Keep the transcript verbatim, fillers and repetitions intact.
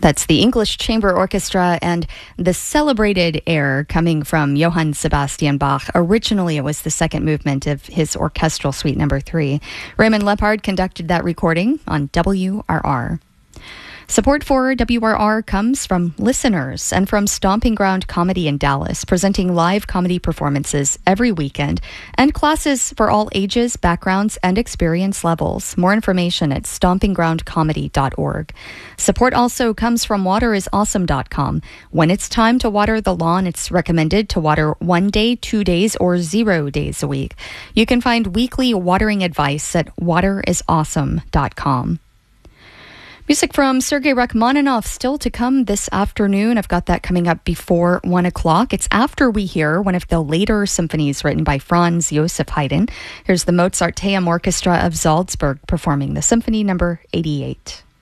That's the English Chamber Orchestra and the celebrated air coming from Johann Sebastian Bach. Originally, it was the second movement of his Orchestral Suite Number three. Raymond Lepard conducted that recording on W R R. Support for W R R comes from listeners and from Stomping Ground Comedy in Dallas, presenting live comedy performances every weekend and classes for all ages, backgrounds, and experience levels. More information at stomping ground comedy dot org. Support also comes from water is awesome dot com. When it's time to water the lawn, it's recommended to water one day, two days, or zero days a week. You can find weekly watering advice at water is awesome dot com. Music from Sergei Rachmaninoff still to come this afternoon. I've got that coming up before one o'clock. It's after we hear one of the later symphonies written by Franz Joseph Haydn. Here's the Mozarteum Orchestra of Salzburg performing the Symphony Number eighty-eight.